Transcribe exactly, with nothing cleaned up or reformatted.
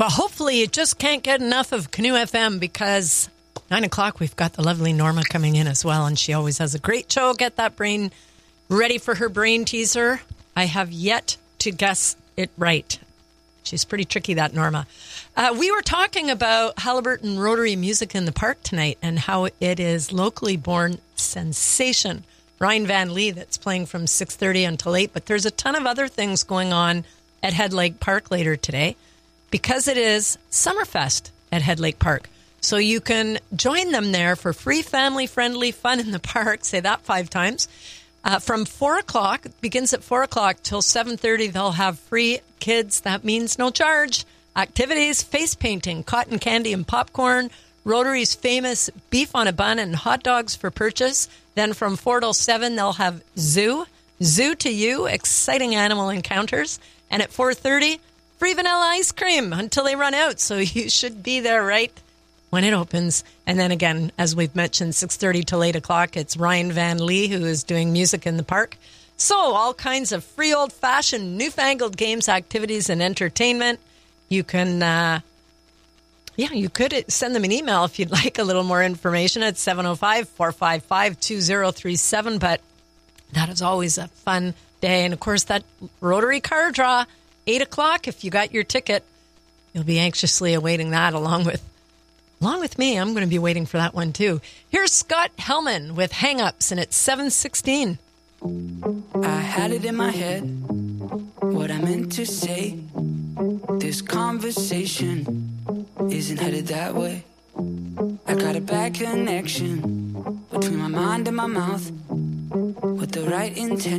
Well, hopefully you just can't get enough of Canoe F M, because nine o'clock we've got the lovely Norma coming in as well, and she always has a great show. Get that brain ready for her brain teaser. I have yet to guess it right. She's pretty tricky, that Norma. Uh, we were talking about Haliburton Rotary Music in the Park tonight and how it is locally born sensation Ryan Van Lee that's playing from six thirty until eight. But there's a ton of other things going on at Head Lake Park later today, because it is Summerfest at Head Lake Park. So you can join them there for free, family-friendly fun in the park. Say that five times. Uh, from four o'clock, it begins at four o'clock till seven thirty. They'll have free kids. That means no charge. Activities, face painting, cotton candy and popcorn, Rotary's famous beef on a bun and hot dogs for purchase. Then from four till seven, they'll have zoo, zoo to you, exciting animal encounters. And at four thirty, free vanilla ice cream until they run out. So you should be there right when it opens. And then again, as we've mentioned, six thirty till eight o'clock, it's Ryan Van Lee who is doing music in the park. So all kinds of free old-fashioned, newfangled games, activities, and entertainment. You can, uh, yeah, you could send them an email if you'd like a little more information at seven oh five, four five five, two oh three seven. But that is always a fun day. And, of course, that Rotary car draw, eight o'clock, if you got your ticket, you'll be anxiously awaiting that along with Along with me. I'm going to be waiting for that one, too. Here's Scott Hellman with Hang-Ups, and it's seven sixteen. I had it in my head, what I meant to say. This conversation isn't headed that way. I got a bad connection between my mind and my mouth, with the right intention.